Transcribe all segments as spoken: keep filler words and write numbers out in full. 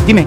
Dime.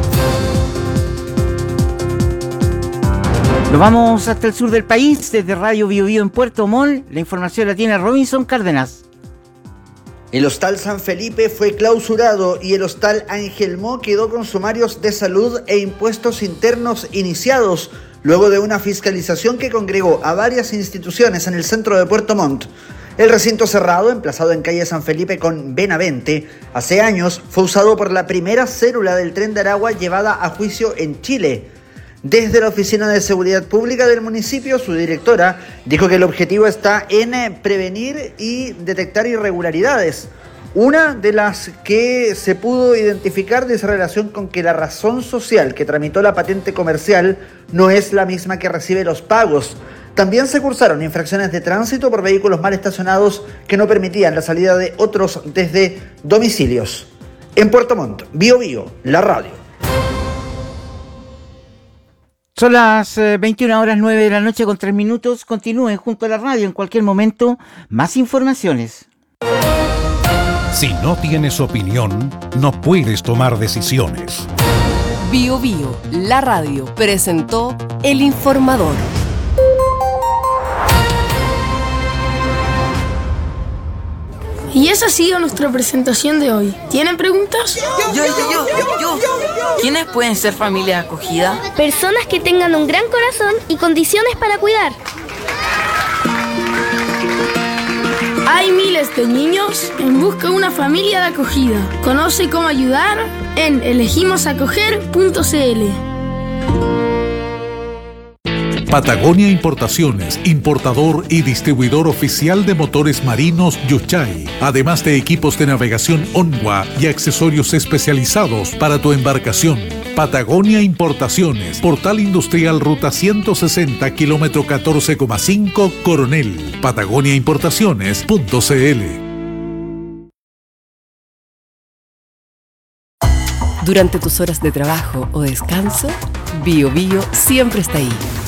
Nos vamos hasta el sur del país, desde Radio Bio Bio en Puerto Montt. La información la tiene Robinson Cárdenas. El Hostal San Felipe fue clausurado y el Hostal Ángel Mo quedó con sumarios de salud e impuestos internos iniciados luego de una fiscalización que congregó a varias instituciones en el centro de Puerto Montt. El recinto cerrado, emplazado en calle San Felipe con Benavente, hace años fue usado por la primera célula del Tren de Aragua llevada a juicio en Chile. Desde la Oficina de Seguridad Pública del municipio, su directora dijo que el objetivo está en prevenir y detectar irregularidades. Una de las que se pudo identificar dice relación con que la razón social que tramitó la patente comercial no es la misma que recibe los pagos. También se cursaron infracciones de tránsito por vehículos mal estacionados que no permitían la salida de otros desde domicilios. En Puerto Montt, Bio Bio, la radio. Son las veintiuna horas nueve de la noche con tres minutos. Continúen junto a la radio en cualquier momento. Más informaciones. Si no tienes opinión, no puedes tomar decisiones. Bio Bio, la radio, presentó El Informador. Y esa ha sido nuestra presentación de hoy. ¿Tienen preguntas? Yo, yo, yo, yo, yo. ¿Quiénes pueden ser familia acogida? Personas que tengan un gran corazón y condiciones para cuidar. Hay miles de niños en busca de una familia de acogida. Conoce cómo ayudar en elegimos acoger punto c l. Patagonia Importaciones, importador y distribuidor oficial de motores marinos Yuchay, además de equipos de navegación Onwa y accesorios especializados para tu embarcación. Patagonia Importaciones, Portal Industrial Ruta ciento sesenta, kilómetro catorce coma cinco, Coronel. Patagonia Importaciones punto c l. Durante tus horas de trabajo o descanso, Bio Bio siempre está ahí.